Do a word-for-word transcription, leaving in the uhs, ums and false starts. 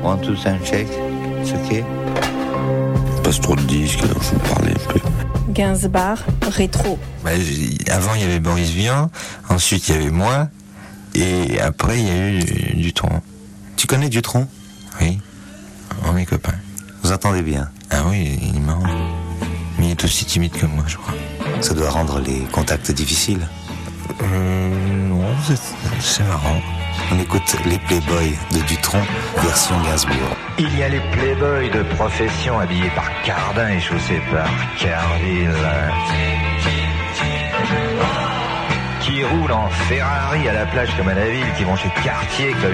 One, two, sound check. C'est ok. Passe trop de disques, alors faut parler un peu. Gainsbourg, rétro. Bah, avant, il y avait Boris Vian, ensuite, il y avait moi, et après, il y a eu Dutronc. Tu connais Dutronc? Oui, oh, mes copains. Vous entendez bien? Ah oui, il est marrant. Mais il est aussi timide que moi, je crois. Ça doit rendre les contacts difficiles. Euh, non, c'est, c'est marrant. On écoute les Playboys de Dutronc, version Gainsbourg. Il y a les Playboys de profession habillés par Cardin et chaussés par Carville, qui roulent en Ferrari à la plage comme à la ville, qui vont chez Cartier comme